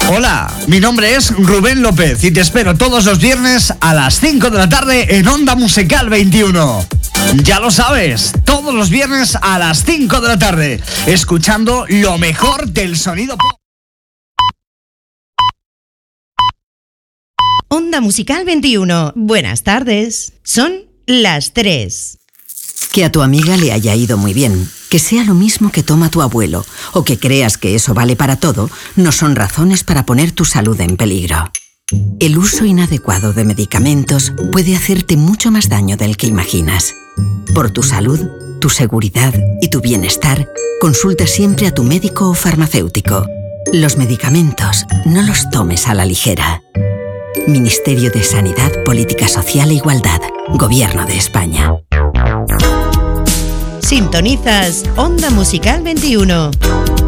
Hola, mi nombre es Rubén López y te espero todos los viernes a las 5 de la tarde en Onda Musical 21. Ya lo sabes, todos los viernes a las 5 de la tarde, escuchando lo mejor del sonido pop. Onda Musical 21. Buenas tardes. Son las 3. Que a tu amiga le haya ido muy bien, que sea lo mismo que toma tu abuelo, o que creas que eso vale para todo, no son razones para poner tu salud en peligro. El uso inadecuado de medicamentos puede hacerte mucho más daño del que imaginas. Por tu salud, tu seguridad y tu bienestar, consulta siempre a tu médico o farmacéutico. Los medicamentos no los tomes a la ligera. Ministerio de Sanidad, Política Social e Igualdad. Gobierno de España. Sintonizas Onda Musical 21.